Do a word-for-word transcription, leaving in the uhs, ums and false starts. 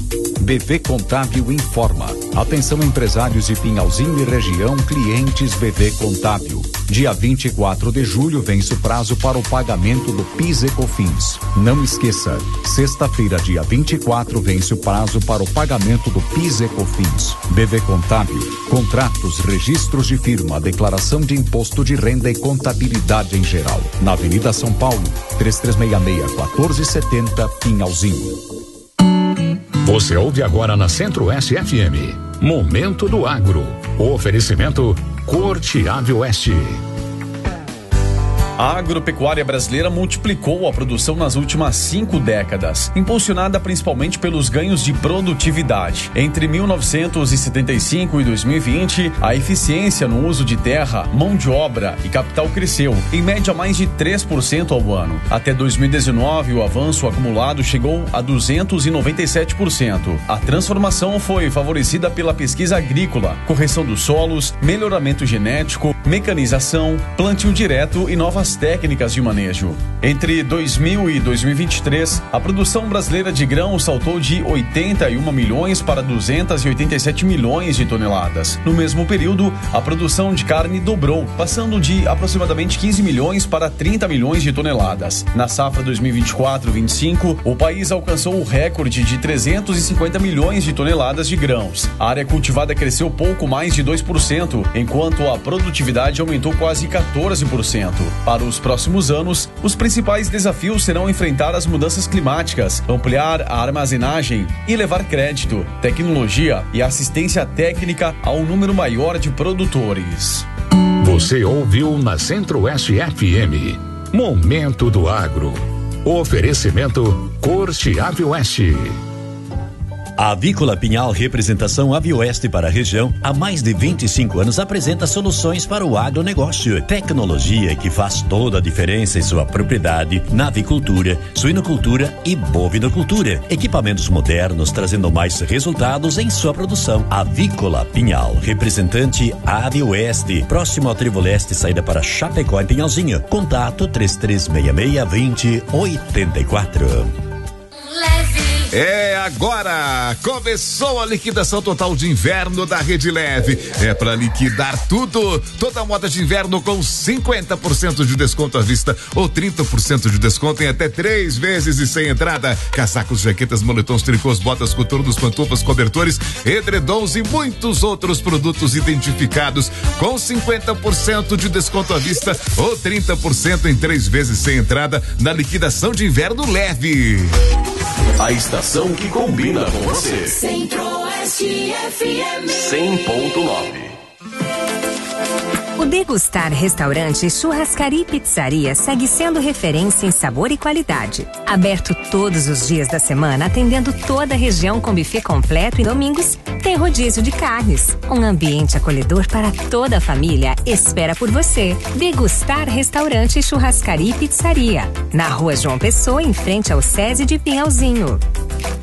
B V Contábil informa. Atenção empresários de Pinhalzinho e região, clientes B V Contábil. Dia vinte e quatro de julho vence o prazo para o pagamento do PIS e COFINS. Não esqueça, sexta-feira, dia vinte e quatro, vence o prazo para o pagamento do PIS e COFINS. B V Contábil, contratos, registros de firma, declaração de imposto de renda e contabilidade em geral. Na Avenida São Paulo, três três seis seis, quatro sete zero, Pinhalzinho. Você ouve agora na Centro-Oeste F M. Momento do Agro. O oferecimento Corte Ave Oeste. A agropecuária brasileira multiplicou a produção nas últimas cinco décadas, impulsionada principalmente pelos ganhos de produtividade. Entre mil novecentos e setenta e cinco e dois mil e vinte, a eficiência no uso de terra, mão de obra e capital cresceu, em média mais de três por cento ao ano. Até dois mil e dezenove, o avanço acumulado chegou a duzentos e noventa e sete por cento. A transformação foi favorecida pela pesquisa agrícola, correção dos solos, melhoramento genético, mecanização, plantio direto e novas técnicas de manejo. Entre dois mil e dois mil e vinte e três, a produção brasileira de grãos saltou de oitenta e um milhões para duzentos e oitenta e sete milhões de toneladas. No mesmo período, a produção de carne dobrou, passando de aproximadamente quinze milhões para trinta milhões de toneladas. Na safra dois mil e vinte e quatro vinte e cinco, o país alcançou o recorde de trezentos e cinquenta milhões de toneladas de grãos. A área cultivada cresceu pouco mais de dois por cento, enquanto a produtividade aumentou quase quatorze por cento. Para os próximos anos, os principais desafios serão enfrentar as mudanças climáticas, ampliar a armazenagem e levar crédito, tecnologia e assistência técnica a um número maior de produtores. Você ouviu na Centro-Oeste F M. Momento do Agro. Oferecimento Corte Ave Oeste. A Avícola Pinhal, representação Avioeste para a região, há mais de vinte e cinco anos apresenta soluções para o agronegócio. Tecnologia que faz toda a diferença em sua propriedade, na avicultura, suinocultura e bovinocultura. Equipamentos modernos trazendo mais resultados em sua produção. Avícola Pinhal, representante Avioeste, próximo ao Trevo Leste, saída para Chapecó em Pinhalzinho. Contato três três seis seis, dois zero oito quatro. É agora! Começou a liquidação total de inverno da Rede Leve. É para liquidar tudo. Toda moda de inverno com cinquenta por cento de desconto à vista ou trinta por cento de desconto em até três vezes e sem entrada. Casacos, jaquetas, moletons, tricôs, botas, coturnos, pantufas, cobertores, edredons e muitos outros produtos identificados com cinquenta por cento de desconto à vista ou trinta por cento em três vezes sem entrada na liquidação de inverno Leve. A estação que combina com você. Centro-Oeste F M cem ponto nove. O Degustar Restaurante, Churrascaria e Pizzaria segue sendo referência em sabor e qualidade. Aberto todos os dias da semana, atendendo toda a região com buffet completo e domingos tem rodízio de carnes. Um ambiente acolhedor para toda a família espera por você. Degustar Restaurante, Churrascaria e Pizzaria. Na Rua João Pessoa, em frente ao SESI de Pinhalzinho.